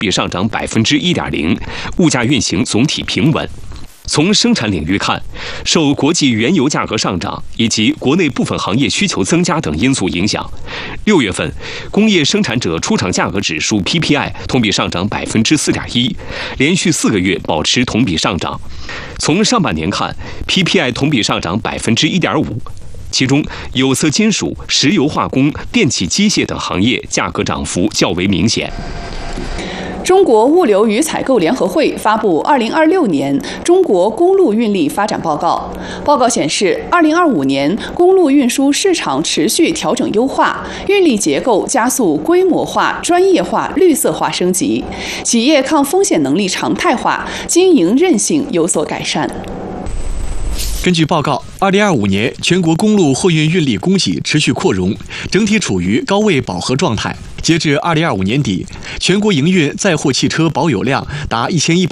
比上涨1.0%，物价运行总体平稳。从生产领域看，受国际原油价格上涨以及国内部分行业需求增加等因素影响，6月份工业生产者出厂价格指数 PPI 同比上涨4.1%，连续4个月保持同比上涨。从上半年看 ，PPI 同比上涨1.5%，其中有色金属、石油化工、电气机械等行业价格涨幅较为明显。 中国物流与采购联合会发布2026年中国公路运力发展报告。报告显示，2025年公路运输市场持续调整优化，运力结构加速规模化、专业化、绿色化升级，企业抗风险能力常态化，经营韧性有所改善。 根据报告，2025年全国公路货运运力供给持续扩容，整体处于高位饱和状态。截至2025年底，全国营运载货汽车保有量达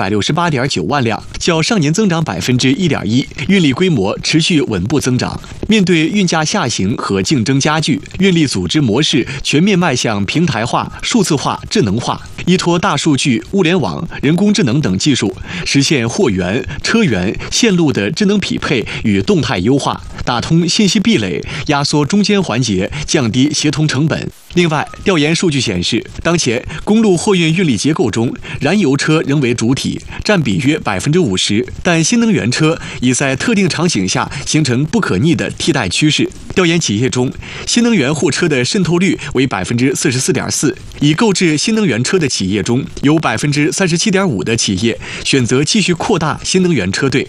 1168.9万辆，较上年增长1.1%，运力规模持续稳步增长。面对运价下行和竞争加剧，运力组织模式全面迈向平台化、数字化、智能化，依托大数据、物联网、人工智能等技术，实现货源、车源、线路的智能匹配与动态优化，打通信息壁垒，压缩中间环节，降低协同成本。另外，调研数据显示，当前公路货运运力结构中，燃油车仍为主体，占比约50%，但新能源车已在特定场景下形成不可逆的替代趋势。调研企业中，新能源货车的渗透率为44.4%，已购置新能源车的企业中，有37.5%的企业选择继续扩大新能源车队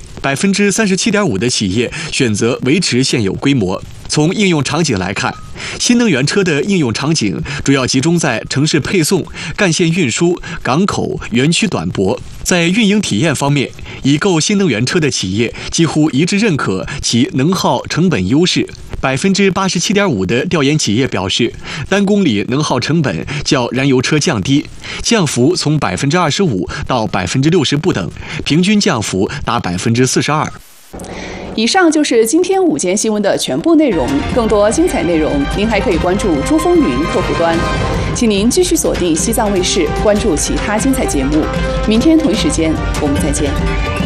，37.5%的企业选择维持现有规模。从应用场景来看，新能源车的应用场景主要集中在城市配送、干线运输、港口、园区短泊。在运营体验方面，已购新能源车的企业几乎一致认可其能耗成本优势。87.5%的调研企业表示，单公里能耗成本较燃油车降低，降幅从25%到60%不等，平均降幅达42%。 以上就是今天午间新闻的全部内容。更多精彩内容，您还可以关注珠风云客户端。请您继续锁定西藏卫视，关注其他精彩节目。明天同一时间，我们再见。